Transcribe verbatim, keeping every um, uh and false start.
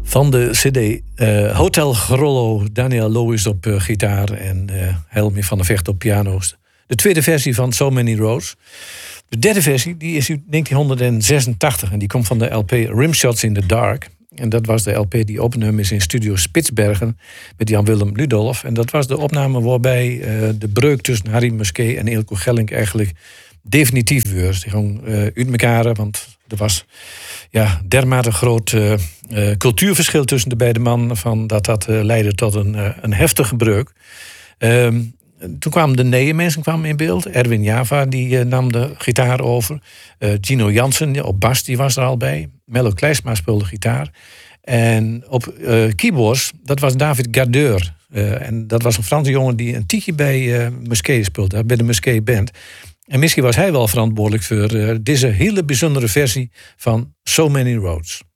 Van de cd uh, Hotel Grollo, Daniel Lewis op uh, gitaar en uh, Helmi van der Vecht op piano's. De tweede versie van So Many Roads. De derde versie die is uit negentien zesentachtig en die komt van de L P Rimshots in the Dark. En dat was de L P die opgenomen is in studio Spitsbergen met Jan-Willem Ludolf. En dat was de opname waarbij uh, de breuk tussen Harry Musquet en Eelco Gelling eigenlijk definitief was. Die ging uh, uit elkaar, want er was ja, dermate groot uh, uh, cultuurverschil tussen de beide mannen van dat dat uh, leidde tot een, uh, een heftige breuk. Um, Toen kwamen de nieuwe mensen kwamen in beeld. Erwin Java die uh, nam de gitaar over. Uh, Gino Jansen op bas die was er al bij. Mello Kleisma speelde gitaar. En op uh, keyboards, dat was David Gardeur. Uh, en dat was een Franse jongen die een tientje bij uh, Musquet speelde. Bij de Musquet Band. En misschien was hij wel verantwoordelijk voor uh, deze hele bijzondere versie van So Many Roads.